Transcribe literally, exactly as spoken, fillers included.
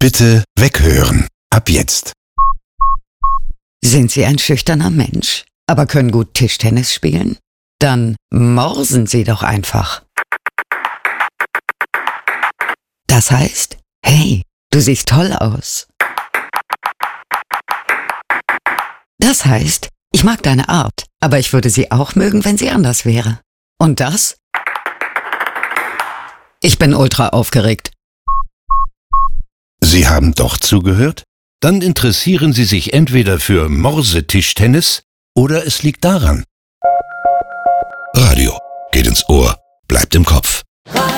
Bitte weghören. Ab jetzt. Sind Sie ein schüchterner Mensch, aber können gut Tischtennis spielen? Dann morsen Sie doch einfach. Das heißt, hey, du siehst toll aus. Das heißt, ich mag deine Art, aber ich würde sie auch mögen, wenn sie anders wäre. Und das? Ich bin ultra aufgeregt. Sie haben doch zugehört? Dann interessieren Sie sich entweder für Morsetischtennis oder es liegt daran. Radio geht ins Ohr, bleibt im Kopf.